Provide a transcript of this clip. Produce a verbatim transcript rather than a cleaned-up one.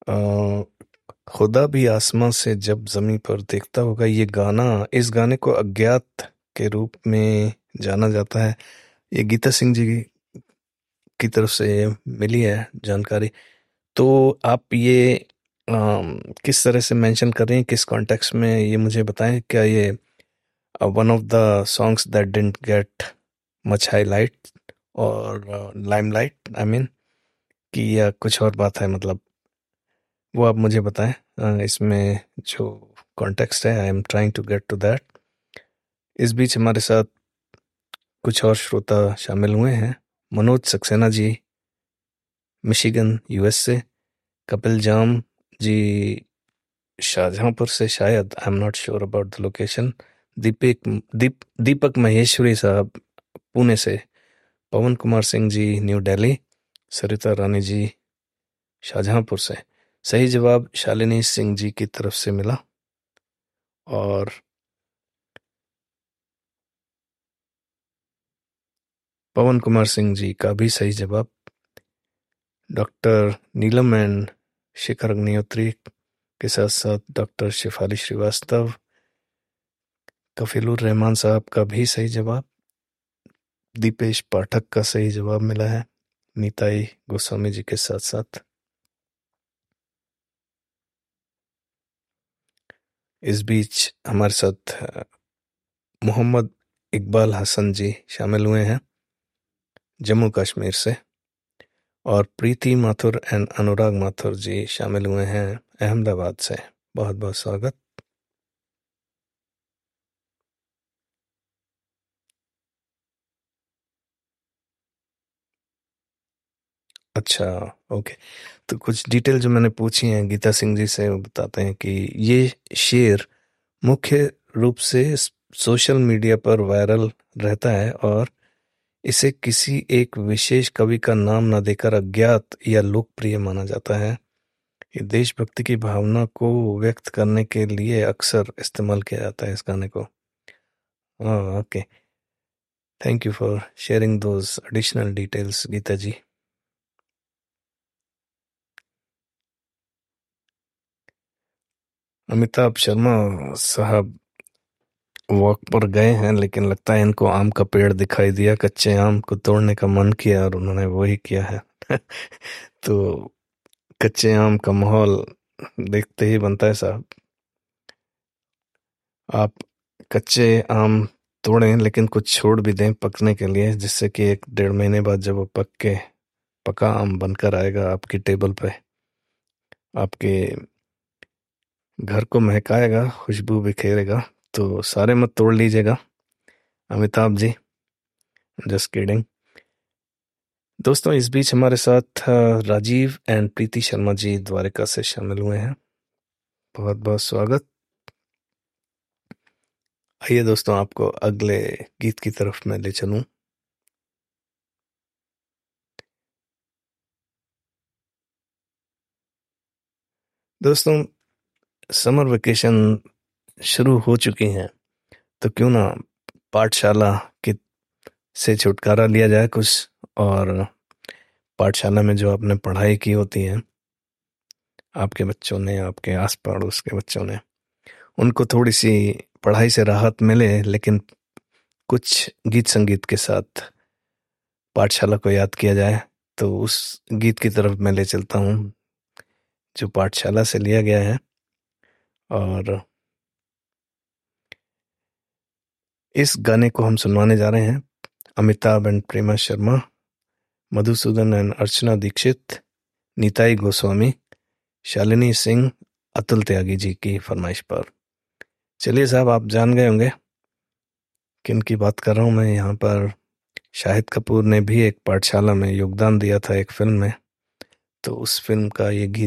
अ, खुदा भी आसमां से जब जमीन पर देखता होगा, ये गाना, इस गाने को अज्ञात के रूप में जाना जाता है। ये गीता सिंह जी की तरफ से मिली है जानकारी। तो आप ये अम, किस तरह से मेंशन कर रहे हैं, किस कॉन्टेक्स्ट में, ये मुझे बताएं। क्या ये one of the songs that didn't get much highlight और लाइमलाइट, आई मीन, कि या कुछ और बात है, मतलब वो आप मुझे बताएं। अ, इसमें जो कॉन्टेक्स्ट है, I am trying to get to that. इस बीच हमारे साथ कुछ और श्रोता शामिल हुए हैं। मनोज सक्सेना जी, मिशिगन, यूएस से। कपिल जाम जी, शाहजहांपुर से, शायद, I am not sure about the location. दीपक दीप दीपक महेश्वरी साहब, पुणे से। पवन कुमार सिंह जी, न्यू दिल्ली। सरिता रानी जी, शाहजहांपुर से। सही जवाब शालिनी सिंह जी की तरफ से मिला। और पवन कुमार सिंह जी का भी सही जवाब। डॉक्टर नीलम एंड शिखर अग्निहोत्री के साथ साथ डॉक्टर शिफाली श्रीवास्तव, कफीलुर रहमान साहब का भी सही जवाब। दीपेश पाठक का सही जवाब मिला है, नीताई गोस्वामी जी के साथ साथ। इस बीच हमारे साथ अ, मोहम्मद इकबाल हसन जी शामिल हुए हैं, जम्मू कश्मीर से। और प्रीति माथुर एंड अनुराग माथुर जी शामिल हुए हैं अहमदाबाद से। बहुत बहुत स्वागत। अच्छा, ओके। तो कुछ डिटेल जो मैंने पूछी हैं गीता सिंह जी से, वो बताते हैं कि ये शेर मुख्य रूप से सोशल मीडिया पर वायरल रहता है और इसे किसी एक विशेष कवि का नाम न देकर अज्ञात या लोकप्रिय माना जाता है। ये देशभक्ति की भावना को व्यक्त करने के लिए अक्सर इस्तेमाल किया जाता है इस गाने को। हाँ, okay. Thank you for sharing those additional details, Gita जी। अमिताभ शर्मा साहब वॉक पर गए हैं, लेकिन लगता है इनको आम का पेड़ दिखाई दिया, कच्चे आम को तोड़ने का मन किया और उन्होंने वही किया है। तो कच्चे आम का माहौल देखते ही बनता है साहब। आप कच्चे आम तोड़ें, लेकिन कुछ छोड़ भी दें पकने के लिए, जिससे कि एक डेढ़ महीने बाद जब वो पक के पका आम बनकर आएगा आपकी टेबल पे, आपके घर को महकाएगा, खुशबू बिखेरेगा। तो सारे मत तोड़ लीजिएगा अमिताभ जी, जस्ट किडिंग। दोस्तों, इस बीच हमारे साथ अ, राजीव एंड प्रीति शर्मा जी द्वारका से शामिल हुए हैं। बहुत बहुत स्वागत। आइए दोस्तों, आपको अगले गीत की तरफ मैं ले चलूं। दोस्तों, समर वेकेशन शुरू हो चुकी हैं, तो क्यों ना पाठशाला की से छुटकारा लिया जाए कुछ, और पाठशाला में जो आपने पढ़ाई की होती है, आपके बच्चों ने, आपके आस पड़ोस के बच्चों ने, उनको थोड़ी सी पढ़ाई से राहत मिले, लेकिन कुछ गीत संगीत के साथ पाठशाला को याद किया जाए। तो उस गीत की तरफ मैं ले चलता हूँ जो पाठशाला से लिया गया है। और इस गाने को हम सुनवाने जा रहे हैं Amitabh and Prema Sharma, Madhusudan and अर्चना दीक्षित, नीताई गोस्वामी, शालिनी सिंह, अतुल त्यागी जी की फरमाइश पर। चलिए साहब, आप जान गए होंगे किन की बात कर रहा हूँ मैं यहाँ पर। शाहिद कपूर ने भी एक पाठशाला में योगदान दिया था एक फिल्म में, तो उस फिल्म का ये गीत